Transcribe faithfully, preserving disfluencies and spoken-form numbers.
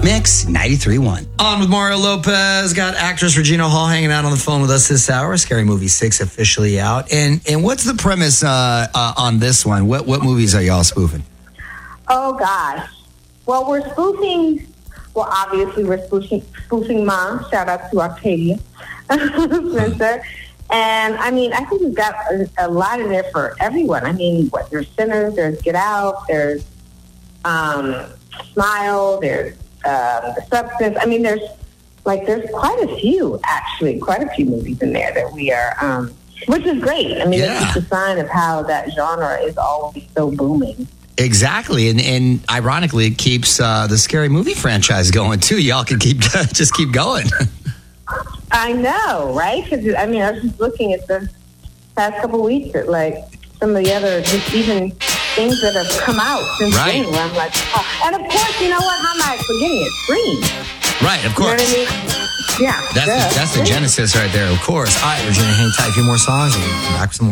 Mix ninety-three point one. On with Mario Lopez. Got actress Regina Hall hanging out on the phone with us this hour. Scary Movie six officially out. And and what's the premise uh, uh, on this one? What what movies are y'all spoofing? Oh, gosh. Well, we're spoofing, well, obviously we're spoofing, spoofing Mom. Shout out to Octavia Spencer. And, I mean, I think we've got a, a lot in there for everyone. I mean, what, there's Sinners, there's Get Out, there's um, Smile, there's um, The Substance. I mean, there's, like, there's quite a few, actually, quite a few movies in there that we are, um, which is great. I mean, Yeah. it's just a sign of how that genre is always so booming. Exactly, and and ironically, it keeps uh, the Scary Movie franchise going too. Y'all can keep just keep going. I know, right? Because I mean, I was just looking at the past couple of weeks at like some of the other, just even things that have come out since Right. then. Where I'm like, oh. And of course, you know what? How am I forgetting it? Scream. Right, of You know course. what I mean? Yeah. That's duh. the, that's the genesis right there. Of course. All right, Regina, hang tight. A few more songs, and we'll come back with some more.